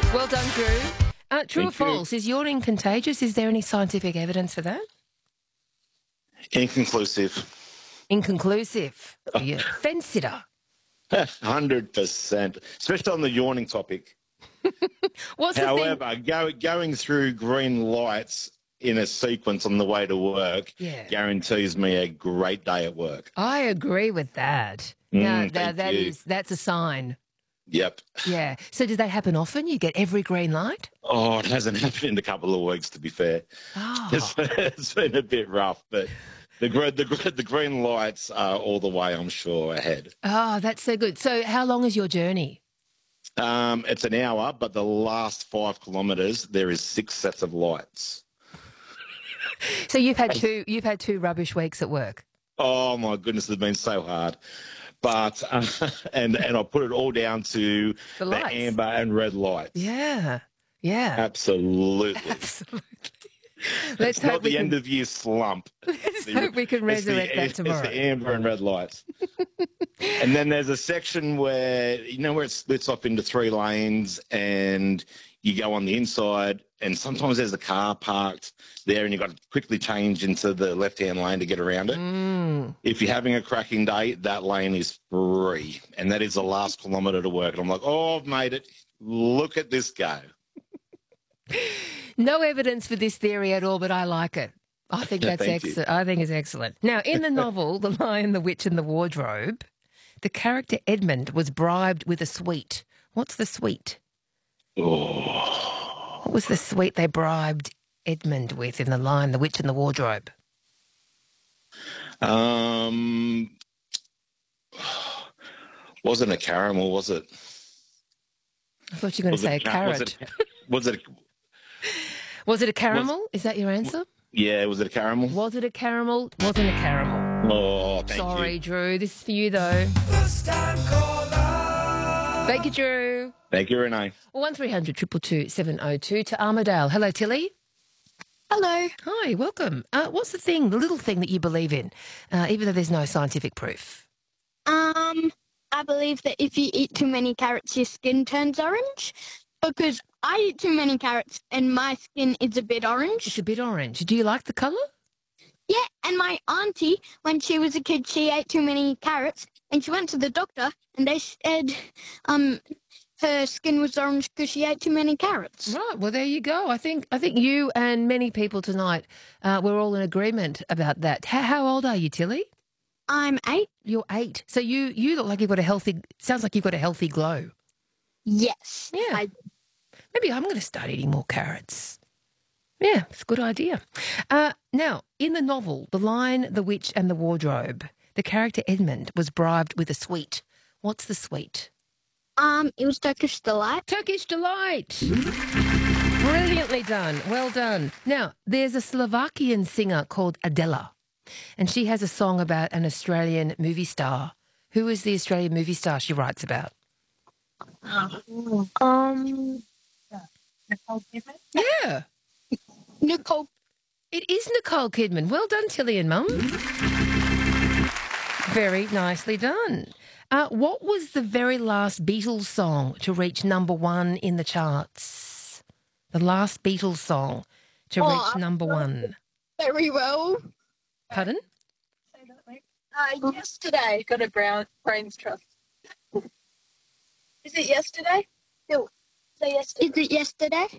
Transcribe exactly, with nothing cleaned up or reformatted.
Well done, Drew. Uh, true Thank or you. false? Is yawning contagious? Is there any scientific evidence for that? Inconclusive. Inconclusive. Yeah. Fence sitter. one hundred percent, especially on the yawning topic. What's the thing? However, go, going through green lights in a sequence on the way to work Yeah. guarantees me a great day at work. I agree with that. Mm, now, now thank that you. is that's a sign. Yep. Yeah. So, do they happen often? You get every green light? Oh, it hasn't happened in a couple of weeks, to be fair. Oh. It's, it's been a bit rough, but the, gre- the, gre- the green lights are all the way, I'm sure, ahead. Oh, that's so good. So, how long is your journey? Um, it's an hour, but the last five kilometres, there is six sets of lights. So you've had two. You've had two rubbish weeks at work. Oh my goodness, it's been so hard. But uh, and and I put it all down to The the, lights. amber and red lights. Yeah. Yeah. Absolutely. Absolutely. Let's It's hope not we the can, end of year slump. let's The- hope we can it's the- resurrect that it's tomorrow. the amber and red lights. And then there's a section where, you know, where it splits off into three lanes and you go on the inside and sometimes there's a car parked there and you've got to quickly change into the left-hand lane to get around it. Mm. If you're having a cracking day, that lane is free. And that is the last kilometre to work. And I'm like, oh, I've made it. Look at this go. No evidence for this theory at all, but I like it. I think that's Thank you. excellent. I think it's excellent. Now, in the novel, The Lion, the Witch and the Wardrobe, the character Edmund was bribed with a sweet. What's the sweet? Oh. What was the sweet they bribed Edmund with in The Lion, the Witch and the Wardrobe? Um, wasn't a caramel, was it? I thought you were going Was to say a it ca- was carrot. it- Was it? Was it a caramel? Is that your answer? Yeah, was it a caramel? Was it a caramel? Wasn't a caramel. Oh, thank Sorry, you. Drew. This is for you, though. Thank you, Drew. Thank you, Renee. one three hundred two two two seven oh two to Armidale. Hello, Tilly. Hello. Hi, welcome. Uh, what's the thing, the little thing that you believe in, uh, even though there's no scientific proof? Um, I believe that if you eat too many carrots, your skin turns orange. Because I eat too many carrots and my skin is a bit It's orange. a bit orange. Do you like the colour? Yeah, and my auntie, when she was a kid, she ate too many carrots and she went to the doctor and they said um her skin was orange because she ate too many carrots. Right. Well, there you go. I think I think you and many people tonight, uh, we're all in agreement about that. How, how old are you, Tilly? I'm eight. You're eight. So you you look like you've got a healthy. Sounds like you've got a healthy glow. Yes. Yeah. I, Maybe I'm going to start eating more carrots. Yeah, it's a good idea. Uh, now, in the novel, The Lion, the Witch and the Wardrobe, the character Edmund was bribed with a sweet. What's the sweet? um, it was Turkish delight. Turkish Delight. Brilliantly done. Well done. Now, there's a Slovakian singer called Adela, and she has a song about an Australian movie star. Who is the Australian movie star she writes about? Um, Yeah, Nicole. it is Nicole Kidman. Well done, Tilly and Mum. Very nicely done. Uh, what was the very last Beatles song to reach number one in the charts? The last Beatles song to Oh, reach I- number one. Very well. Pardon? Uh, yesterday, got a brown brains trust. Is it yesterday? No. So yesterday. Is it yesterday?